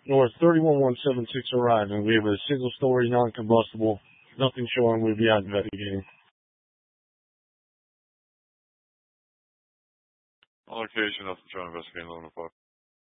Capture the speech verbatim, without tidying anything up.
North three one one seven six arriving. We have a single story, non-combustible. Nothing showing. We'll be out investigating. On location, nothing showing, investigating eleven oh five.